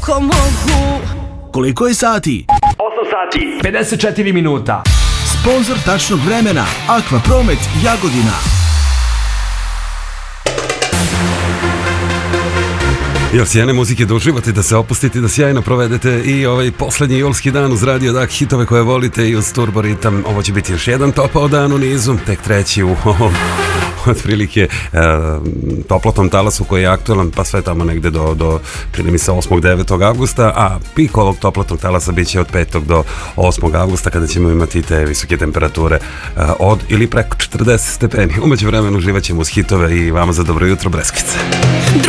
ako mogu. Koliko je sati? 8 sati 54 minuta. Sponzor tačnog vremena Aqua Promet Jagodina. Jel sjajne muzike da uživate, da se opustite, da sjajno provedete i ovaj poslednji julski dan uz Radio Dak, hitove koje volite i uz Turbo Ritam. Ovo će biti još jedan topao dan u nizu, tek treći u ovom otprilike toplotnom talasu koji je aktualan, pa sve tamo negde do čini mi se 8. 9. avgusta, a pik ovog toplotnog talasa bit će od 5. do 8. avgusta kada ćemo imati te visoke temperature od ili preko 40 stepeni. Umeđu vremenu uživat ćemo uz hitove i vama za dobro jutro, Breskvice.